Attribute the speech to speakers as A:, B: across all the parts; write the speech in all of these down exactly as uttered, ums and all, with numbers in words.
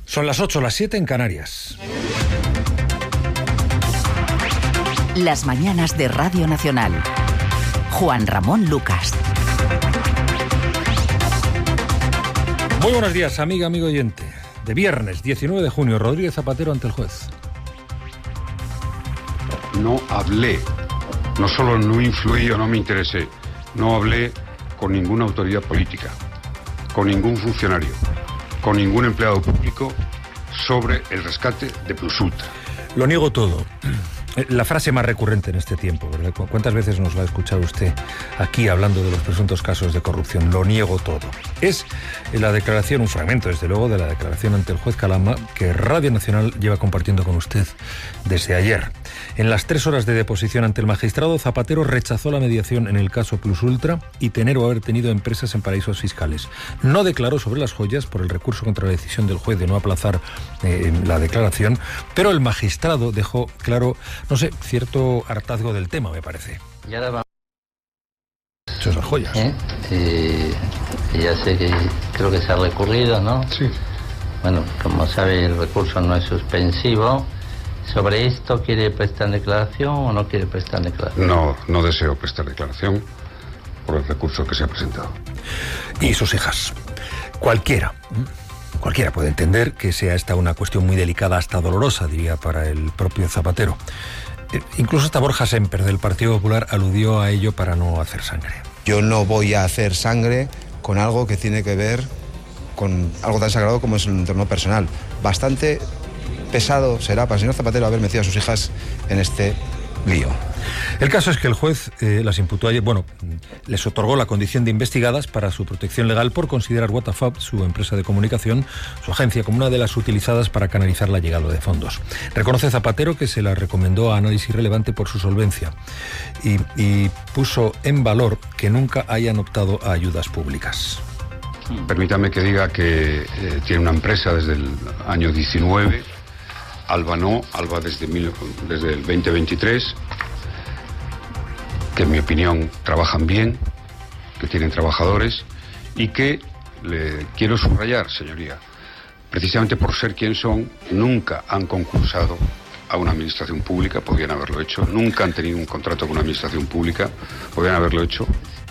A: Son las ocho, las siete en Canarias.
B: Las mañanas de Radio Nacional. Juan Ramón Lucas.
A: Muy buenos días, amiga, amigo oyente. De viernes, diecinueve de junio, Rodríguez Zapatero ante el juez.
C: No hablé, no solo no influí o no me interesé, no hablé con ninguna autoridad política, con ningún funcionario, con ningún empleado público sobre el rescate de Plus Ultra.
A: Lo niego todo. La frase más recurrente en este tiempo, ¿verdad? ¿Cuántas veces nos la ha escuchado usted aquí hablando de los presuntos casos de corrupción? Lo niego todo. Es la declaración, un fragmento desde luego, de la declaración ante el juez Calama que Radio Nacional lleva compartiendo con usted desde ayer. En las tres horas de deposición ante el magistrado, Zapatero rechazó la mediación en el caso Plus Ultra y tener o haber tenido empresas en paraísos fiscales. No declaró sobre las joyas por el recurso contra la decisión del juez de no aplazar eh, la declaración, pero el magistrado dejó claro, no sé, cierto hartazgo del tema, me parece.
D: Y ahora vamos.
A: Eso es las joyas.
D: ¿Eh? Eh, ya sé que creo que se ha recurrido, ¿no?
C: Sí.
D: Bueno, como sabe, el recurso no es suspensivo. ¿Sobre esto quiere prestar declaración o no quiere prestar declaración?
C: No, no deseo prestar declaración por el recurso que se ha presentado.
A: Y sus hijas. Cualquiera, cualquiera puede entender que sea esta una cuestión muy delicada, hasta dolorosa, diría, para el propio Zapatero. Eh, incluso hasta Borja Semper, del Partido Popular, aludió a ello para no hacer sangre.
E: Yo no voy a hacer sangre con algo que tiene que ver con algo tan sagrado como es el entorno personal. Bastante pesado será para el señor Zapatero haber metido a sus hijas en este lío.
A: El caso es que el juez eh, las imputó ayer, bueno, les otorgó la condición de investigadas para su protección legal por considerar WhatsApp, su empresa de comunicación, su agencia, como una de las utilizadas para canalizar la llegada de fondos. Reconoce Zapatero que se la recomendó a análisis relevante por su solvencia y, y puso en valor que nunca hayan optado a ayudas públicas.
C: Permítame que diga que eh, tiene una empresa desde el año diecinueve, Alba no, Alba desde, mil, desde el veinte veintitrés, que en mi opinión trabajan bien, que tienen trabajadores y que, le quiero subrayar, señoría, precisamente por ser quien son, nunca han concursado a una administración pública, podrían haberlo hecho, nunca han tenido un contrato con una administración pública, podrían haberlo hecho.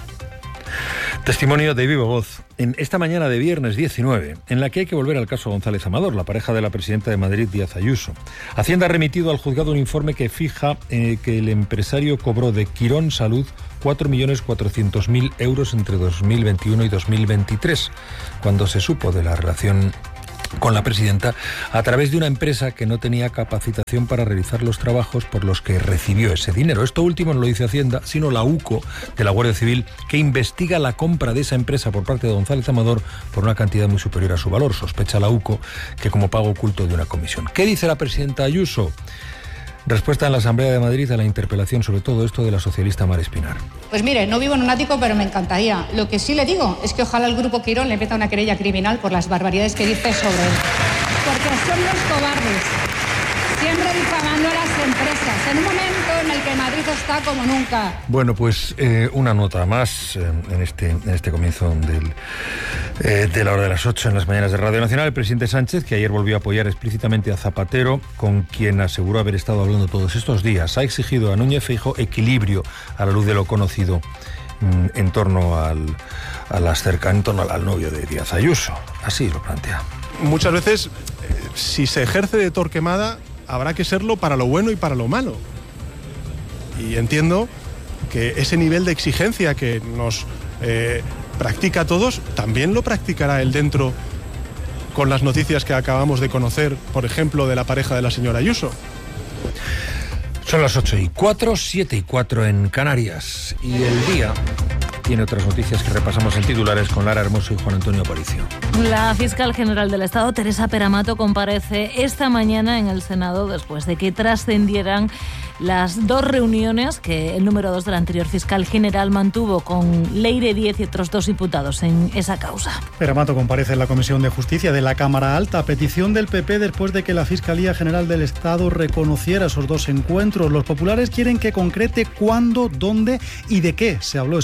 A: Testimonio de viva voz en esta mañana de viernes diecinueve, en la que hay que volver al caso González Amador, la pareja de la presidenta de Madrid, Díaz Ayuso. Hacienda ha remitido al juzgado un informe que fija eh, que el empresario cobró de Quirón Salud cuatro millones cuatrocientos mil euros entre dos mil veintiuno y dos mil veintitrés, cuando se supo de la relación con la presidenta a través de una empresa que no tenía capacitación para realizar los trabajos por los que recibió ese dinero. Esto último no lo dice Hacienda, sino la UCO de la Guardia Civil, que investiga la compra de esa empresa por parte de González Amador por una cantidad muy superior a su valor. Sospecha la UCO que como pago oculto de una comisión. ¿Qué dice la presidenta Ayuso? Respuesta en la Asamblea de Madrid a la interpelación sobre todo esto de la socialista Mar Espinar.
F: Pues mire, no vivo en un ático, pero me encantaría. Lo que sí le digo es que ojalá el Grupo Quirón le meta una querella criminal por las barbaridades que dice sobre él. Porque son los cobardes, siempre difamando a las empresas, en un momento en el que Madrid está como nunca.
A: Bueno, pues eh, una nota más eh, en, este, en este comienzo del, eh, de la hora de las ocho en las mañanas de Radio Nacional. El presidente Sánchez, que ayer volvió a apoyar explícitamente a Zapatero, con quien aseguró haber estado hablando todos estos días, ha exigido a Núñez Feijóo equilibrio a la luz de lo conocido mm, en torno al, a las cercanas, en torno al, al novio de Díaz Ayuso. Así lo plantea.
G: Muchas veces, eh, si se ejerce de Torquemada, habrá que serlo para lo bueno y para lo malo. Y entiendo que ese nivel de exigencia que nos eh, practica a todos, también lo practicará él dentro con las noticias que acabamos de conocer, por ejemplo, de la pareja de la señora Ayuso.
A: Son las ocho y cuatro, siete y cuatro en Canarias. Y el día tiene otras noticias que repasamos en titulares con Lara Hermoso y Juan Antonio Aparicio.
H: La fiscal general del Estado, Teresa Peramato, comparece esta mañana en el Senado después de que trascendieran las dos reuniones que el número dos del anterior fiscal general mantuvo con Leire Díez y otros dos diputados en esa causa.
I: Peramato comparece en la Comisión de Justicia de la Cámara Alta a petición del P P después de que la Fiscalía General del Estado reconociera esos dos encuentros. Los populares quieren que concrete cuándo, dónde y de qué se habló exactamente.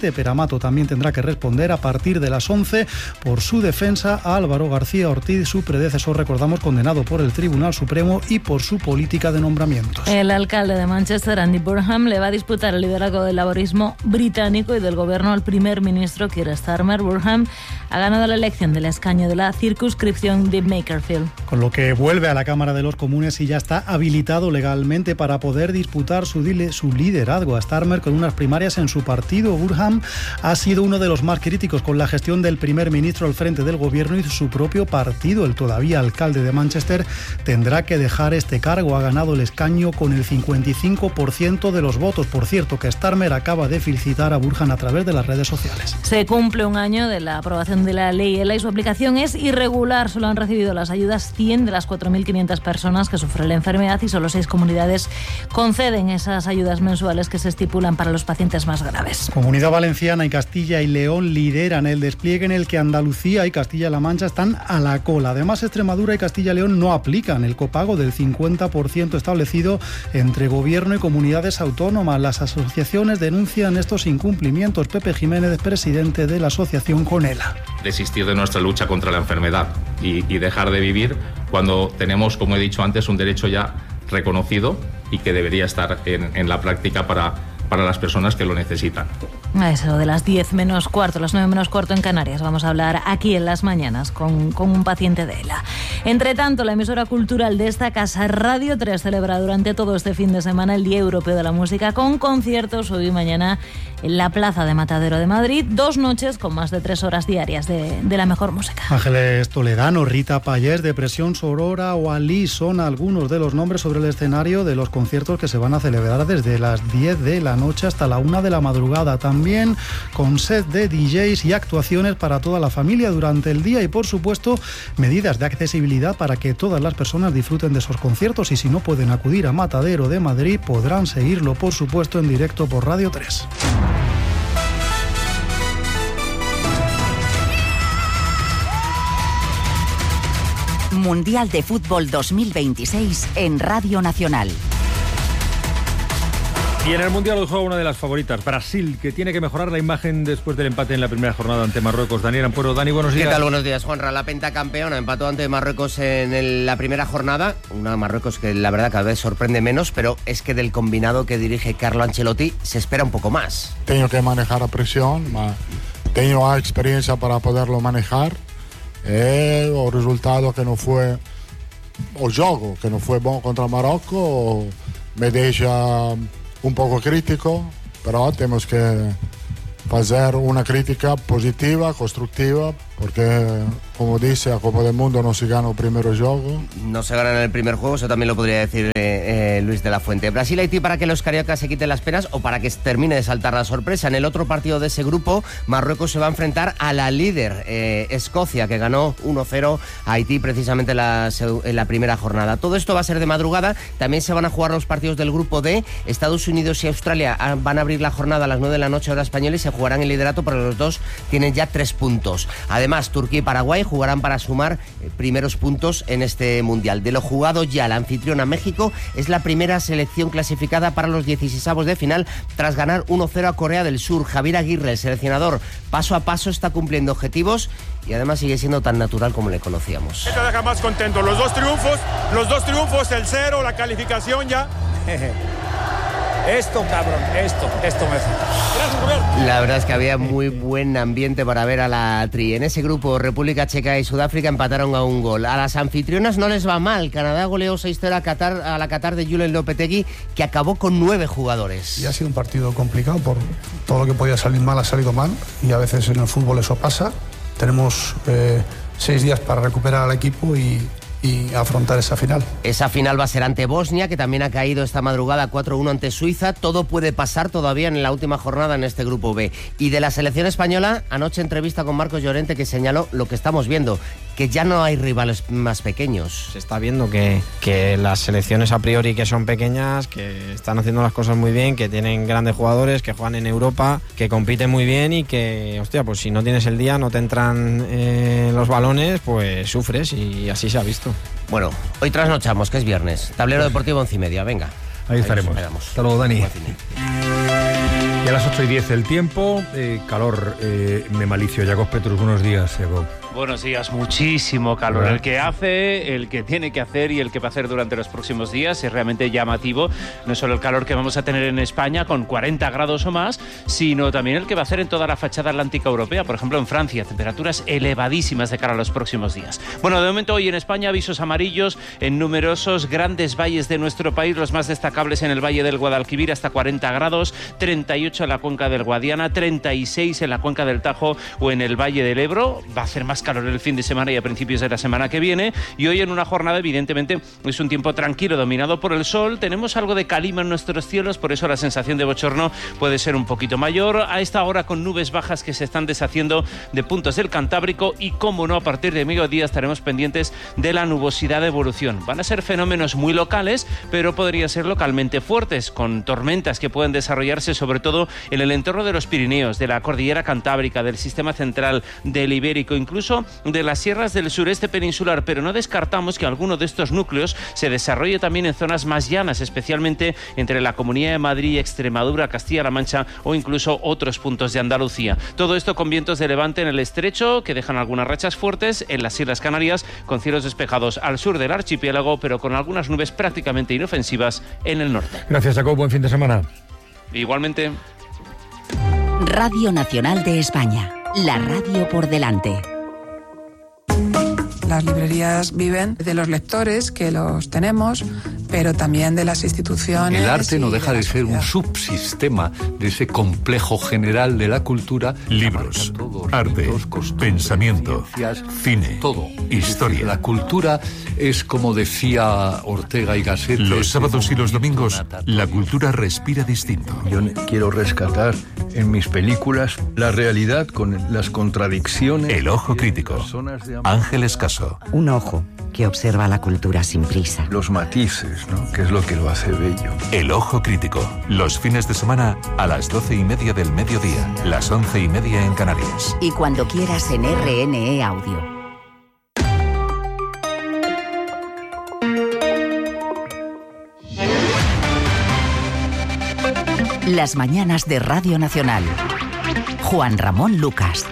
I: legalmente. Peramato también tendrá que responder a partir de las once por su defensa a Álvaro García Ortiz, su predecesor, recordamos, condenado por el Tribunal Supremo y por su política de nombramientos.
H: El alcalde de Manchester, Andy Burnham, le va a disputar el liderazgo del laborismo británico y del gobierno al primer ministro Keir Starmer. Burnham ha ganado la elección del escaño de la circunscripción de Makerfield.
I: Con lo que vuelve a la Cámara de los Comunes y ya está habilitado legalmente para poder disputar su, su liderazgo a Starmer con unas primarias en su partido. Burnham ha sido uno de los más críticos con la gestión del primer ministro al frente del gobierno y su propio partido. El todavía alcalde de Manchester tendrá que dejar este cargo. Ha ganado el escaño con el cincuenta y cinco por ciento de los votos. Por cierto, que Starmer acaba de felicitar a Burnham a través de las redes sociales.
H: Se cumple un año de la aprobación de la ley ELA y su aplicación es irregular. Solo han recibido las ayudas cien de las cuatro mil quinientas personas que sufren la enfermedad y solo seis comunidades conceden esas ayudas mensuales que se estipulan para los pacientes más graves.
I: Comunidad Valenciana y Castilla y León lideran el despliegue en el que Andalucía y Castilla-La Mancha están a la cola. Además, Extremadura y Castilla y León no aplican el copago del cincuenta por ciento establecido entre gobierno y comunidades autónomas. Las asociaciones denuncian estos incumplimientos. Pepe Jiménez, presidente de la asociación CONELA.
J: Desistir de nuestra lucha contra la enfermedad y, y dejar de vivir cuando tenemos, como he dicho antes, un derecho ya reconocido y que debería estar en, en la práctica para, para las personas que lo necesitan.
H: A eso de las diez menos cuarto, las nueve menos cuarto en Canarias, vamos a hablar aquí en Las Mañanas con, con un paciente de ELA. Entre tanto, la emisora cultural de esta casa, Radio tres, celebra durante todo este fin de semana el Día Europeo de la Música con conciertos hoy y mañana en la Plaza de Matadero de Madrid, dos noches con más de tres horas diarias de, de la mejor música.
I: Ángeles Toledano, Rita Payés, Depresión Sorora o Alí son algunos de los nombres sobre el escenario de los conciertos que se van a celebrar desde las diez de la noche hasta la una de la madrugada. También con set de D Js y actuaciones para toda la familia durante el día y, por supuesto, medidas de accesibilidad para que todas las personas disfruten de esos conciertos y si no pueden acudir a Matadero de Madrid podrán seguirlo, por supuesto, en directo por Radio tres.
B: Mundial de Fútbol dos mil veintiséis en Radio Nacional.
A: Y en el Mundial hoy juega una de las favoritas, Brasil, que tiene que mejorar la imagen después del empate en la primera jornada ante Marruecos. Daniel Ampuero. Dani, buenos días.
K: ¿Qué tal? Buenos días, Juanra. La pentacampeona empató ante Marruecos en el, la primera jornada. Una Marruecos que la verdad cada vez sorprende menos, pero es que del combinado que dirige Carlo Ancelotti se espera un poco más.
L: Tengo que manejar la presión, ma tengo la experiencia para poderlo manejar. E o resultado que no fue, o juego que no fue bueno contra Marruecos, me deja un poco crítico, pero tenemos que hacer una crítica positiva, constructiva, porque, como dice, a Copa del Mundo no se gana el primer juego.
K: No se gana en el primer juego, eso también lo podría decir eh, eh, Luis de la Fuente. Brasil-Haití para que los cariocas se quiten las penas o para que termine de saltar la sorpresa. En el otro partido de ese grupo, Marruecos se va a enfrentar a la líder, eh, Escocia, que ganó uno cero a Haití precisamente en la, en la primera jornada. Todo esto va a ser de madrugada. También se van a jugar los partidos del grupo D. Estados Unidos y Australia van a abrir la jornada a las nueve de la noche hora española y se jugarán el liderato, pero los dos tienen ya tres puntos. Además, Turquía y Paraguay jugarán para sumar primeros puntos en este Mundial. De lo jugado ya, la anfitriona México es la primera selección clasificada para los dieciseisavos de final tras ganar uno cero a Corea del Sur. Javier Aguirre, el seleccionador, paso a paso está cumpliendo objetivos y además sigue siendo tan natural como le conocíamos.
M: Esto deja más contento. Los dos triunfos, los dos triunfos, el cero, la calificación ya. Esto, cabrón, esto, esto me falta. Gracias, Roberto.
K: La verdad es que había muy buen ambiente para ver a la tri. En ese grupo, República Checa y Sudáfrica empataron a un gol. A las anfitrionas no les va mal. Canadá goleó seis cero a, Qatar, a la Qatar de Julen Lopetegui, que acabó con nueve jugadores.
N: Y ha sido un partido complicado, por todo lo que podía salir mal ha salido mal, y a veces en el fútbol eso pasa. Tenemos eh, seis días para recuperar al equipo y... y afrontar esa final.
K: Esa final va a ser ante Bosnia, que también ha caído esta madrugada cuatro uno ante Suiza. Todo puede pasar todavía en la última jornada en este grupo B. Y de la selección española, anoche entrevista con Marcos Llorente, que señaló lo que estamos viendo, que ya no hay rivales más pequeños.
O: Se está viendo que, que las selecciones a priori que son pequeñas, que están haciendo las cosas muy bien, que tienen grandes jugadores, que juegan en Europa, que compiten muy bien y que, hostia, pues si no tienes el día, no te entran eh, los balones, pues sufres y así se ha visto.
K: Bueno, hoy trasnochamos, que es viernes. Tablero deportivo once y media, venga.
A: Ahí estaremos. Hasta luego, Dani. Y a las ocho y diez el tiempo, eh, calor eh, de Malicio. Jacob Petrus, buenos días, Jacob.
P: Buenos días, muchísimo calor. El que hace, el que tiene que hacer y el que va a hacer durante los próximos días es realmente llamativo. No solo el calor que vamos a tener en España con cuarenta grados o más, sino también el que va a hacer en toda la fachada atlántica europea. Por ejemplo, en Francia, temperaturas elevadísimas de cara a los próximos días. Bueno, de momento hoy en España avisos amarillos en numerosos grandes valles de nuestro país, los más destacables en el Valle del Guadalquivir hasta cuarenta grados, treinta y ocho en la cuenca del Guadiana, treinta y seis en la cuenca del Tajo o en el Valle del Ebro. Va a hacer más calor el fin de semana y a principios de la semana que viene, y hoy en una jornada evidentemente es un tiempo tranquilo dominado por el sol. Tenemos algo de calima en nuestros cielos, por eso la sensación de bochorno puede ser un poquito mayor a esta hora, con nubes bajas que se están deshaciendo de puntos del Cantábrico, y como no, a partir de mediodía estaremos pendientes de la nubosidad de evolución. Van a ser fenómenos muy locales, pero podrían ser localmente fuertes, con tormentas que pueden desarrollarse sobre todo en el entorno de los Pirineos, de la cordillera Cantábrica, del sistema central, del Ibérico, incluso de las sierras del sureste peninsular, pero no descartamos que alguno de estos núcleos se desarrolle también en zonas más llanas, especialmente entre la Comunidad de Madrid, Extremadura, Castilla-La Mancha o incluso otros puntos de Andalucía. Todo esto con vientos de levante en el estrecho que dejan algunas rachas fuertes en las Islas Canarias, con cielos despejados al sur del archipiélago, pero con algunas nubes prácticamente inofensivas en el norte.
A: Gracias, Jacob. Buen fin de semana.
P: Igualmente.
B: Radio Nacional de España. La radio por delante.
Q: Las librerías viven de los lectores, que los tenemos, pero también de las instituciones.
R: El arte no deja
Q: de,
R: de ser un subsistema de ese complejo general de la cultura.
S: Libros, arte, pensamiento, cine,
R: todo,
S: historia.
R: La cultura es, como decía Ortega y Gasset,
S: los sábados y los domingos la cultura respira distinto.
T: Yo quiero rescatar en mis películas la realidad con las contradicciones.
S: El ojo crítico. Ángel Escaso.
U: Un ojo que observa la cultura sin prisa.
T: Los matices, ¿no? Que es lo que lo hace bello.
S: El ojo crítico. Los fines de semana a las doce y media del mediodía, las once y media en Canarias.
B: Y cuando quieras en R N E Audio. Las mañanas de Radio Nacional. Juan Ramón Lucas.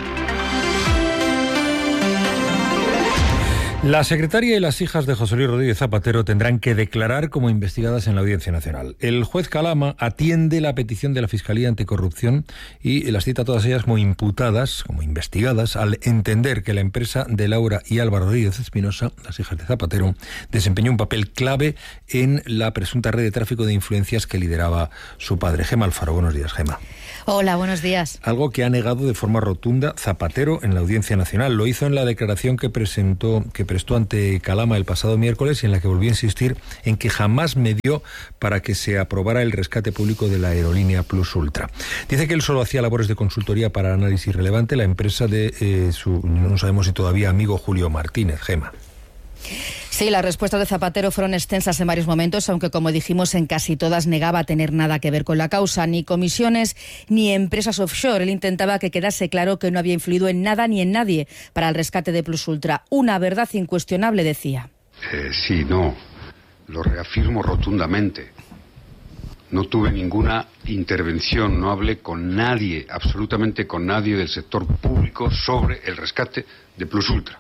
A: La secretaria y las hijas de José Luis Rodríguez Zapatero tendrán que declarar como investigadas en la Audiencia Nacional. El juez Calama atiende la petición de la Fiscalía Anticorrupción y las cita a todas ellas como imputadas, como investigadas, al entender que la empresa de Laura y Álvaro Rodríguez Espinosa, las hijas de Zapatero, desempeñó un papel clave en la presunta red de tráfico de influencias que lideraba su padre. Gema Alfaro, buenos días, Gema.
V: Hola, buenos días.
A: Algo que ha negado de forma rotunda Zapatero en la Audiencia Nacional. Lo hizo en la declaración que presentó, que prestó ante Calama el pasado miércoles, y en la que volvió a insistir en que jamás medió para que se aprobara el rescate público de la aerolínea Plus Ultra. Dice que él solo hacía labores de consultoría para análisis relevante, la empresa de eh, su, no sabemos si todavía, amigo Julio Martínez. Gema.
V: Sí, las respuestas de Zapatero fueron extensas en varios momentos, aunque, como dijimos, en casi todas negaba tener nada que ver con la causa, ni comisiones ni empresas offshore. Él intentaba que quedase claro que no había influido en nada ni en nadie para el rescate de Plus Ultra. Una verdad incuestionable, decía.
C: Eh, sí, no, lo reafirmo rotundamente. No tuve ninguna intervención, no hablé con nadie, absolutamente con nadie del sector público sobre el rescate de Plus Ultra.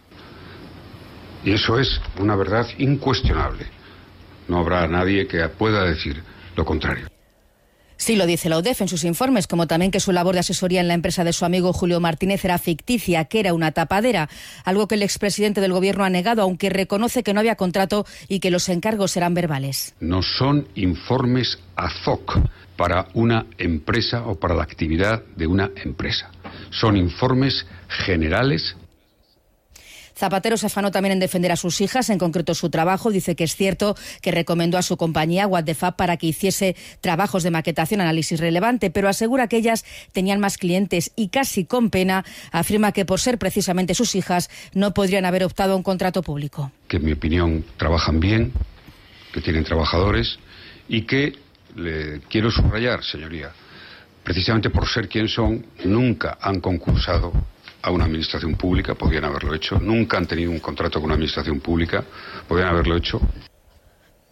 C: Y eso es una verdad incuestionable. No habrá nadie que pueda decir lo contrario.
V: Sí, lo dice la U D E F en sus informes, como también que su labor de asesoría en la empresa de su amigo Julio Martínez era ficticia, que era una tapadera, algo que el expresidente del Gobierno ha negado, aunque reconoce que no había contrato y que los encargos eran verbales.
C: No son informes ad hoc para una empresa o para la actividad de una empresa. Son informes generales.
V: Zapatero se afanó también en defender a sus hijas, en concreto su trabajo. Dice que es cierto que recomendó a su compañía, What the Fab, para que hiciese trabajos de maquetación, análisis relevante, pero asegura que ellas tenían más clientes y, casi con pena, afirma que por ser precisamente sus hijas no podrían haber optado a un contrato público.
C: Que en mi opinión trabajan bien, que tienen trabajadores y que, le quiero subrayar, señoría, precisamente por ser quien son, nunca han concursado a una administración pública, podían haberlo hecho, nunca han tenido un contrato con una administración pública, podían haberlo hecho.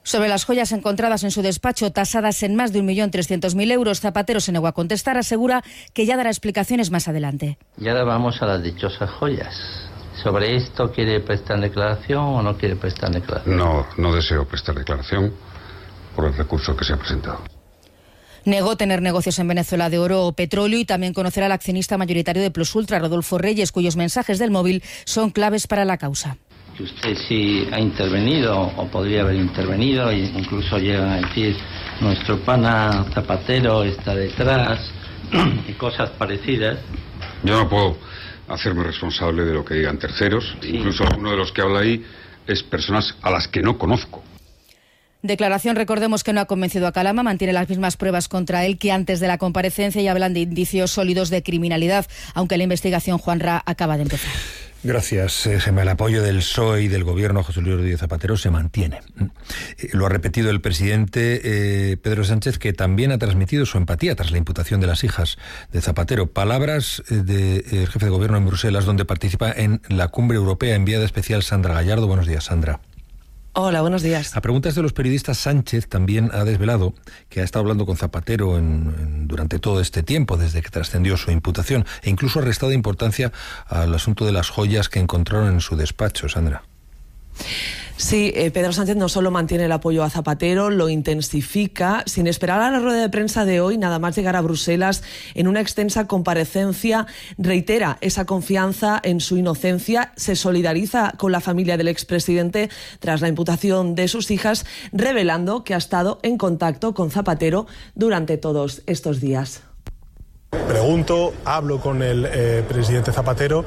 V: Sobre las joyas encontradas en su despacho, tasadas en más de un millón trescientos mil euros, Zapatero se negó a contestar, asegura que ya dará explicaciones más adelante.
D: Y ahora vamos a las dichosas joyas. ¿Sobre esto quiere prestar declaración o no quiere prestar declaración?
C: No, no deseo prestar declaración por el recurso que se ha presentado.
V: Negó tener negocios en Venezuela de oro o petróleo y también conocerá al accionista mayoritario de Plus Ultra, Rodolfo Reyes, cuyos mensajes del móvil son claves para la causa.
D: Que usted sí ha intervenido o podría haber intervenido, e incluso llega a decir nuestro pana Zapatero está detrás y cosas parecidas.
C: Yo no puedo hacerme responsable de lo que digan terceros, sí. Incluso alguno de los que habla ahí es personas a las que no conozco.
V: Declaración, recordemos que no ha convencido a Calama, mantiene las mismas pruebas contra él que antes de la comparecencia y hablan de indicios sólidos de criminalidad, aunque la investigación, Juanra, acaba de empezar.
A: Gracias, Gemma. El apoyo del P S O E y del gobierno José Luis Rodríguez Zapatero se mantiene. Lo ha repetido el presidente eh, Pedro Sánchez, que también ha transmitido su empatía tras la imputación de las hijas de Zapatero. Palabras del eh, jefe de gobierno en Bruselas, donde participa en la cumbre europea. Enviada especial Sandra Gallardo. Buenos días, Sandra.
E: Hola, buenos días.
A: A preguntas de los periodistas, Sánchez también ha desvelado que ha estado hablando con Zapatero en, en, durante todo este tiempo, desde que trascendió su imputación, e incluso ha restado importancia al asunto de las joyas que encontraron en su despacho, Sandra.
E: Sí, eh, Pedro Sánchez no solo mantiene el apoyo a Zapatero, lo intensifica. Sin esperar a la rueda de prensa de hoy, nada más llegar a Bruselas, en una extensa comparecencia, reitera esa confianza en su inocencia, se solidariza con la familia del expresidente tras la imputación de sus hijas, revelando que ha estado en contacto con Zapatero durante todos estos días.
G: Pregunto, hablo con el eh, presidente Zapatero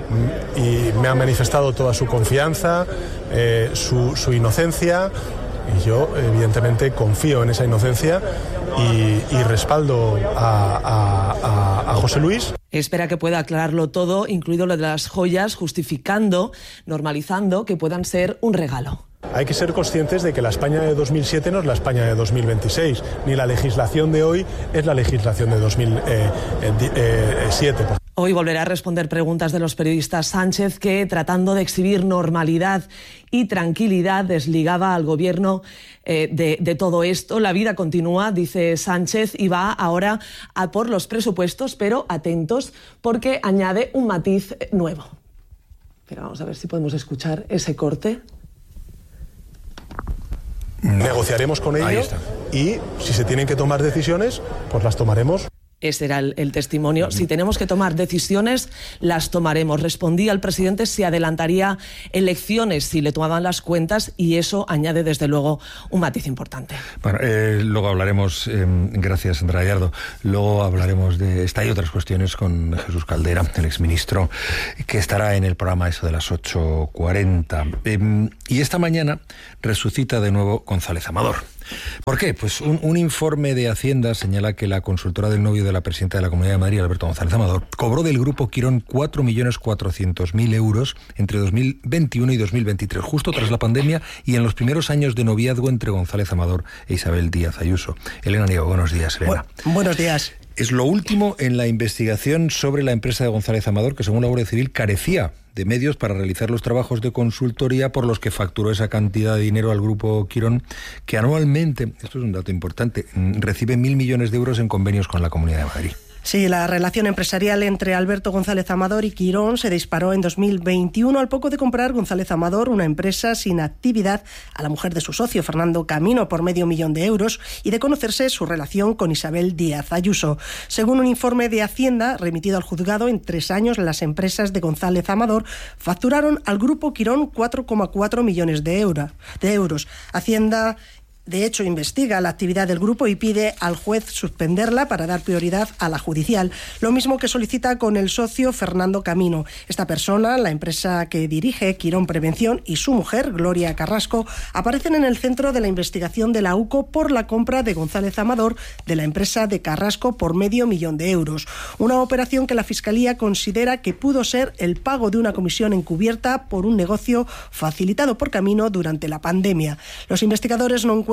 G: y me ha manifestado toda su confianza, eh, su, su inocencia, y yo evidentemente confío en esa inocencia y, y respaldo a, a, a, a José Luis.
E: Espera que pueda aclararlo todo, incluido lo de las joyas, justificando, normalizando que puedan ser un regalo.
G: Hay que ser conscientes de que la España de dos mil siete no es la España de dos mil veintiséis, ni la legislación de hoy es la legislación de dos mil siete.
E: Hoy volverá a responder preguntas de los periodistas Sánchez, que, tratando de exhibir normalidad y tranquilidad, desligaba al gobierno eh, de, de todo esto. La vida continúa, dice Sánchez, y va ahora a por los presupuestos, pero atentos porque añade un matiz nuevo. Pero vamos a ver si podemos escuchar ese corte.
G: Negociaremos con ellos y si se tienen que tomar decisiones, pues las tomaremos.
E: Ese era el, el testimonio. Si tenemos que tomar decisiones, las tomaremos. Respondía el presidente si adelantaría elecciones, si le tomaban las cuentas, y eso añade desde luego un matiz importante.
A: Bueno, eh, luego hablaremos, eh, gracias Sandra Gallardo, luego hablaremos de esta y otras cuestiones con Jesús Caldera, el exministro, que estará en el programa eso de las ocho cuarenta. Eh, y esta mañana resucita de nuevo González Amador. ¿Por qué? Pues un, un informe de Hacienda señala que la consultora del novio de la presidenta de la Comunidad de Madrid, Alberto González Amador, cobró del grupo Quirón cuatro millones cuatrocientos mil euros entre dos mil veintiuno y dos mil veintitrés, justo tras la pandemia y en los primeros años de noviazgo entre González Amador e Isabel Díaz Ayuso. Elena Nieva, buenos días, Elena.
W: Bu- buenos días.
A: Es lo último en la investigación sobre la empresa de González Amador, que según la Guardia Civil carecía de medios para realizar los trabajos de consultoría por los que facturó esa cantidad de dinero al grupo Quirón, que anualmente, esto es un dato importante, recibe mil millones de euros en convenios con la Comunidad de Madrid.
W: Sí, la relación empresarial entre Alberto González Amador y Quirón se disparó en dos mil veintiuno al poco de comprar González Amador una empresa sin actividad a la mujer de su socio, Fernando Camino, por medio millón de euros, y de conocerse su relación con Isabel Díaz Ayuso. Según un informe de Hacienda remitido al juzgado, en tres años las empresas de González Amador facturaron al grupo Quirón cuatro coma cuatro millones de euros. Hacienda, de hecho, investiga la actividad del grupo y pide al juez suspenderla para dar prioridad a la judicial, lo mismo que solicita con el socio Fernando Camino. Esta persona, la empresa que dirige, Quirón Prevención, y su mujer, Gloria Carrasco, aparecen en el centro de la investigación de la U C O por la compra de González Amador de la empresa de Carrasco por medio millón de euros. Una operación que la Fiscalía considera que pudo ser el pago de una comisión encubierta por un negocio facilitado por Camino durante la pandemia. Los investigadores no encuentran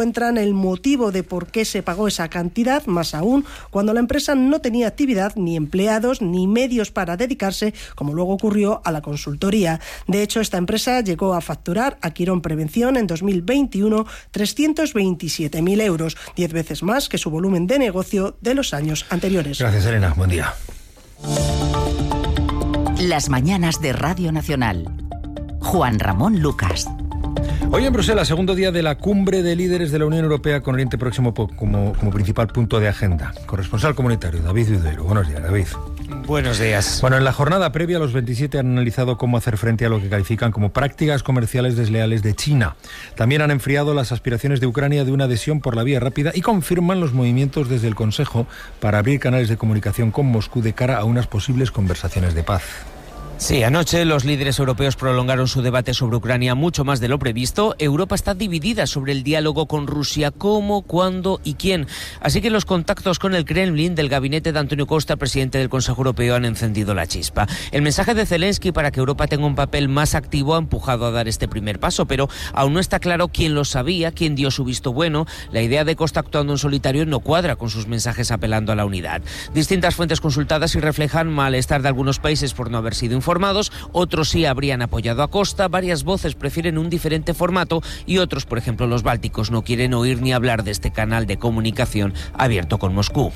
W: encuentran el motivo de por qué se pagó esa cantidad, más aún cuando la empresa no tenía actividad, ni empleados, ni medios para dedicarse, como luego ocurrió a la consultoría. De hecho, esta empresa llegó a facturar a Quirón Prevención en dos mil veintiuno trescientos veintisiete mil euros, diez veces más que su volumen de negocio de los años anteriores.
A: Gracias, Elena. Buen día.
B: Las mañanas de Radio Nacional. Juan Ramón Lucas.
A: Hoy en Bruselas, segundo día de la cumbre de líderes de la Unión Europea con Oriente Próximo como, como principal punto de agenda. Corresponsal comunitario, David Viduero. Buenos días, David.
F: Buenos días.
A: Bueno, en la jornada previa, los veintisiete han analizado cómo hacer frente a lo que califican como prácticas comerciales desleales de China. También han enfriado las aspiraciones de Ucrania de una adhesión por la vía rápida y confirman los movimientos desde el Consejo para abrir canales de comunicación con Moscú de cara a unas posibles conversaciones de paz.
F: Sí, anoche los líderes europeos prolongaron su debate sobre Ucrania mucho más de lo previsto. Europa está dividida sobre el diálogo con Rusia, cómo, cuándo y quién. Así que los contactos con el Kremlin del gabinete de Antonio Costa, presidente del Consejo Europeo, han encendido la chispa. El mensaje de Zelensky para que Europa tenga un papel más activo ha empujado a dar este primer paso, pero aún no está claro quién lo sabía, quién dio su visto bueno. La idea de Costa actuando en solitario no cuadra con sus mensajes apelando a la unidad. Distintas fuentes consultadas y reflejan malestar de algunos países por no haber sido informados. Otros sí habrían apoyado a Costa, varias voces prefieren un diferente formato y otros, por ejemplo los bálticos, no quieren oír ni hablar de este canal de comunicación abierto con Moscú.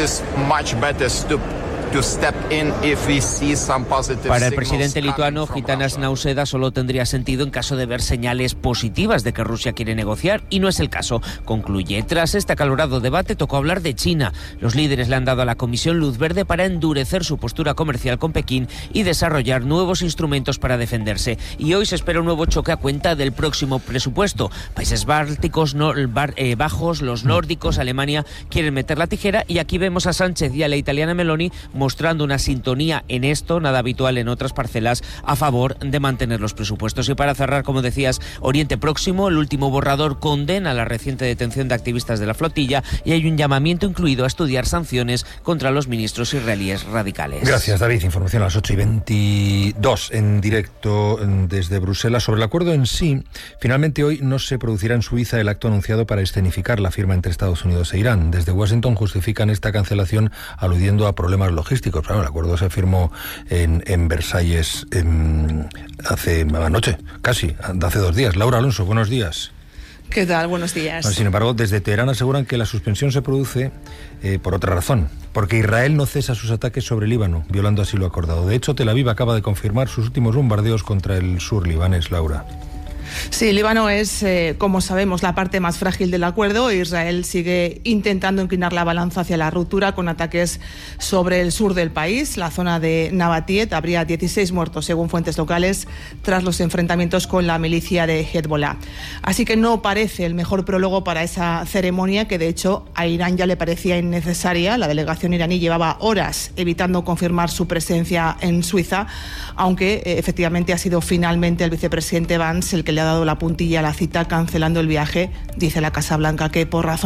F: Para el presidente lituano, Gitanas Nauseda, solo tendría sentido en caso de ver señales positivas de que Rusia quiere negociar, y no es el caso. Concluye, tras este acalorado debate tocó hablar de China. Los líderes le han dado a la Comisión luz verde para endurecer su postura comercial con Pekín y desarrollar nuevos instrumentos para defenderse. Y hoy se espera un nuevo choque a cuenta del próximo presupuesto. Países bálticos, no, bar, eh, bajos, los nórdicos, Alemania quieren meter la tijera, y aquí vemos a Sánchez y a la italiana Meloni mostrando una sintonía en esto, nada habitual en otras parcelas, a favor de mantener los presupuestos. Y para cerrar, como decías, Oriente Próximo, el último borrador condena la reciente detención de activistas de la flotilla y hay un llamamiento incluido a estudiar sanciones contra los ministros israelíes radicales.
A: Gracias, David. Información a las ocho y veintidós en directo desde Bruselas. Sobre el acuerdo en sí, finalmente hoy no se producirá en Suiza el acto anunciado para escenificar la firma entre Estados Unidos e Irán. Desde Washington justifican esta cancelación aludiendo a problemas logísticos. Claro, el acuerdo se firmó en, en Versalles en, hace anoche, casi, hace dos días. Laura Alonso, buenos días.
H: ¿Qué tal? Buenos días.
A: Sin embargo, desde Teherán aseguran que la suspensión se produce eh, por otra razón, porque Israel no cesa sus ataques sobre Líbano, violando así lo acordado. De hecho, Tel Aviv acaba de confirmar sus últimos bombardeos contra el sur libanés. Laura.
H: Sí, Líbano es, eh, como sabemos, la parte más frágil del acuerdo. Israel sigue intentando inclinar la balanza hacia la ruptura con ataques sobre el sur del país. La zona de Nabatiet habría dieciséis muertos, según fuentes locales, tras los enfrentamientos con la milicia de Hezbollah. Así que no parece el mejor prólogo para esa ceremonia, que de hecho a Irán ya le parecía innecesaria. La delegación iraní llevaba horas evitando confirmar su presencia en Suiza, aunque eh, efectivamente ha sido finalmente el vicepresidente Vance el que le ha dado la puntilla a la cita, cancelando el viaje. Dice la Casa Blanca que por razones